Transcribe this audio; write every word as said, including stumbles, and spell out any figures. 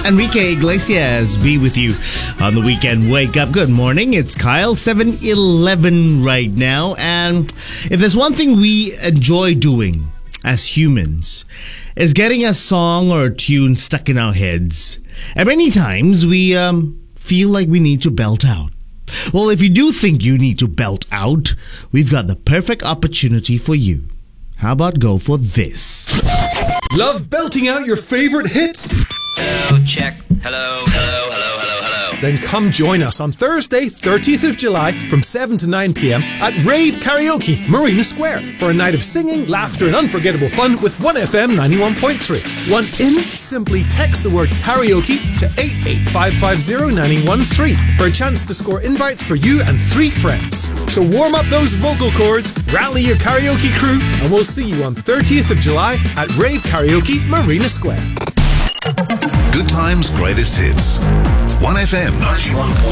Enrique Iglesias be with you on the weekend wake up. Good morning. It's Kyle, seven eleven right now. And if there's one thing we enjoy doing as humans, is getting a song or a tune stuck in our heads. And many times we um, feel like we need to belt out. Well, if you do think you need to belt out, we've got the perfect opportunity for you. How about go for this? Love belting out your favorite hits? Hello, check. Hello, hello, hello, hello, hello. Then come join us on Thursday, thirtieth of July from seven to nine p.m. at Rave Karaoke, Marina Square for a night of singing, laughter and unforgettable fun with one F M ninety-one point three. Want in? Simply text the word karaoke to eight eight five five zero nine one three for a chance to score invites for you and three friends. So warm up those vocal cords, rally your karaoke crew, and we'll see you on thirtieth of July at Rave Karaoke, Marina Square. Good times, greatest hits. one F M ninety-one point three.